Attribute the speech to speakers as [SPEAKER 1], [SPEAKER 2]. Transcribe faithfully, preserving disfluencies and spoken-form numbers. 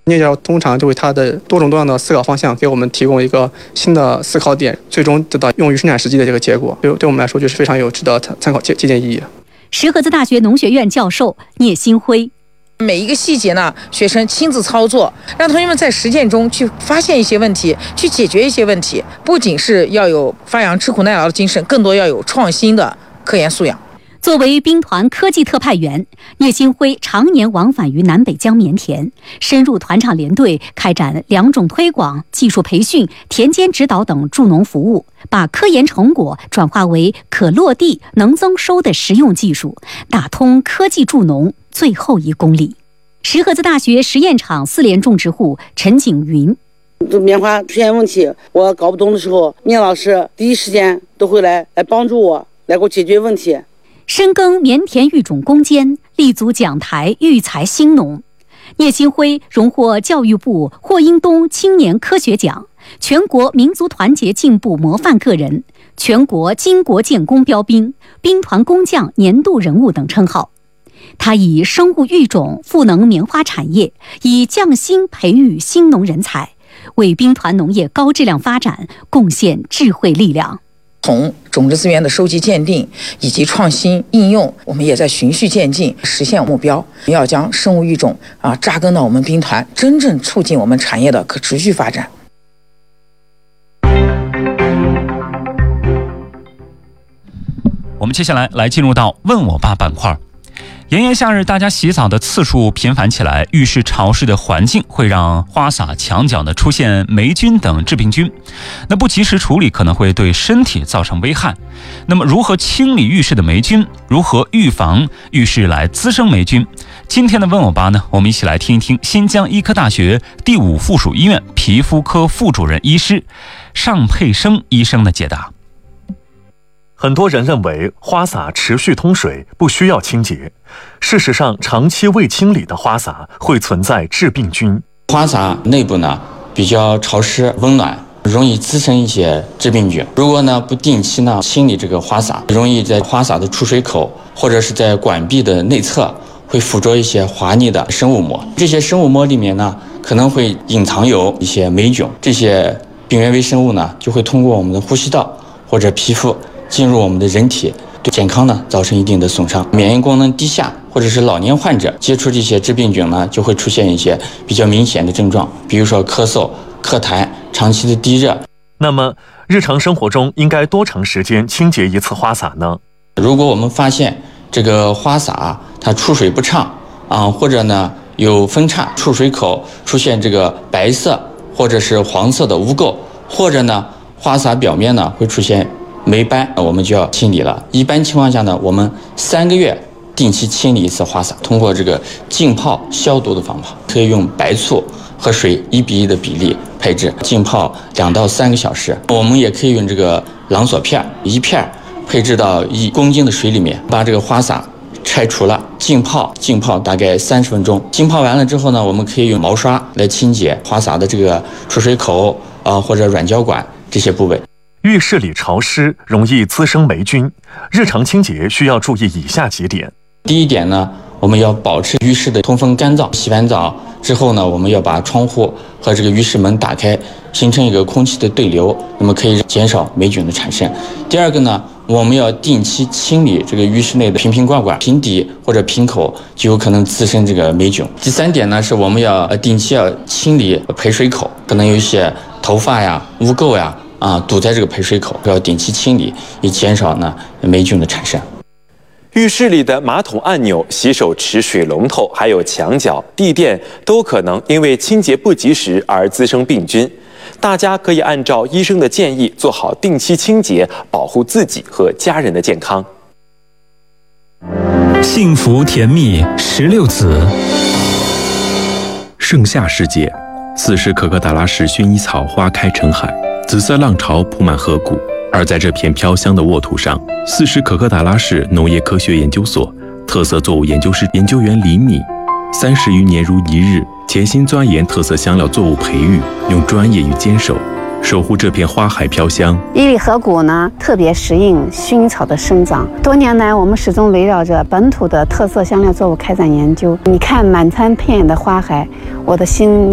[SPEAKER 1] 捏脚通常就为它的多种多样的思考方向给我们提供一个新的思考点，最终得到用于生产实际的这个结果，对对我们来说就是非常有值得参考借鉴意义。
[SPEAKER 2] 石河子大学农学院教授聂新辉，
[SPEAKER 3] 每一个细节呢，学生亲自操作，让同学们在实践中去发现一些问题，去解决一些问题。不仅是要有发扬吃苦耐劳的精神，更多要有创新的科研素养。
[SPEAKER 2] 作为兵团科技特派员，聂新辉常年往返于南北疆棉田，深入团场连队，开展良种推广、技术培训、田间指导等助农服务，把科研成果转化为可落地、能增收的实用技术，打通科技助农最后一公里。石河子大学实验场四联种植户陈景云，
[SPEAKER 4] 棉花出现问题，我搞不懂的时候，聂老师第一时间都会来来帮助我，来给我解决问题。
[SPEAKER 2] 深耕棉田育种攻坚，立足讲台育才兴农。聂新辉荣获教育部霍英东青年科学奖、全国民族团结进步模范个人、全国巾帼建功标兵、兵团工匠年度人物等称号。他以生物育种赋能棉花产业，以匠心培育新农人才，为兵团农业高质量发展贡献智慧力量。
[SPEAKER 3] 从种子资源的收集鉴定以及创新应用，我们也在循序渐进实现目标。要将生物育种啊扎根到我们兵团，真正促进我们产业的可持续发展。
[SPEAKER 5] 我们接下来来进入到问我爸板块。炎炎夏日，大家洗澡的次数频繁起来，浴室潮湿的环境会让花洒、墙角呢出现霉菌等致病菌，那不及时处理可能会对身体造成危害。那么如何清理浴室的霉菌？如何预防浴室来滋生霉菌？今天的问我爸呢，我们一起来听一听新疆医科大学第五附属医院皮肤科副主任医师尚佩生医生的解答。
[SPEAKER 6] 很多人认为花洒持续通水不需要清洁，事实上长期未清理的花洒会存在致病菌。
[SPEAKER 7] 花洒内部呢比较潮湿温暖，容易滋生一些致病菌。如果呢不定期呢清理这个花洒，容易在花洒的出水口或者是在管壁的内侧会附着一些滑腻的生物膜，这些生物膜里面呢可能会隐藏有一些霉菌，这些病原微生物呢就会通过我们的呼吸道或者皮肤进入我们的人体，对健康呢造成一定的损伤。免疫功能低下或者是老年患者接触这些致病菌呢，就会出现一些比较明显的症状，比如说咳嗽、咳痰、长期的低热。
[SPEAKER 6] 那么日常生活中应该多长时间清洁一次花洒呢？
[SPEAKER 7] 如果我们发现这个花洒它出水不畅啊，或者呢有分叉，出水口出现这个白色或者是黄色的污垢，或者呢花洒表面呢会出现霉斑，我们就要清理了。一般情况下呢，我们三个月定期清理一次花洒，通过这个浸泡消毒的方法，可以用白醋和水一比一的比例配置，浸泡两到三个小时。我们也可以用这个狼索片，一片配置到一公斤的水里面，把这个花洒拆除了，浸泡，浸泡大概三十分钟。浸泡完了之后呢，我们可以用毛刷来清洁花洒的这个出水口啊、呃、或者软胶管这些部位。
[SPEAKER 6] 浴室里潮湿，容易滋生霉菌，日常清洁需要注意以下几点。
[SPEAKER 7] 第一点呢，我们要保持浴室的通风干燥，洗完澡之后呢，我们要把窗户和这个浴室门打开，形成一个空气的对流，那么可以减少霉菌的产生。第二个呢，我们要定期清理这个浴室内的瓶瓶罐罐、瓶底或者瓶口，就有可能滋生这个霉菌。第三点呢，是我们要定期要清理排水口，可能有一些头发呀、污垢呀啊，堵在这个排水口，要定期清理，以减少呢霉菌的产生。
[SPEAKER 8] 浴室里的马桶按钮、洗手池水龙头，还有墙角、地垫，都可能因为清洁不及时而滋生病菌。大家可以按照医生的建议做好定期清洁，保护自己和家人的健康。
[SPEAKER 9] 幸福甜蜜十六子，盛夏时节，此时可可达拉市薰衣草花开成海，紫色浪潮铺满河谷。而在这片飘香的沃土上，四十可可达拉市农业科学研究所特色作物研究室研究员李米，三十余年如一日，潜心钻研特色香料作物培育，用专业与坚守守护这片花海飘香。
[SPEAKER 10] 伊犁河谷呢，特别适应薰衣草的生长。多年来，我们始终围绕着本土的特色香料作物开展研究。你看，满山遍野的花海，我的心